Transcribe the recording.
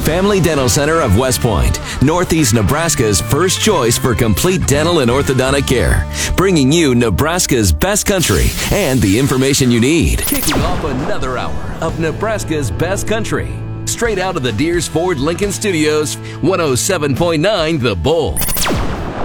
Family Dental Center of West Point, Northeast Nebraska's first choice for complete dental and orthodontic care, bringing you Nebraska's best country and the information you need. Kicking off another hour of Nebraska's best country, straight out of the Deers Ford Lincoln Studios, 107.9 The Bull.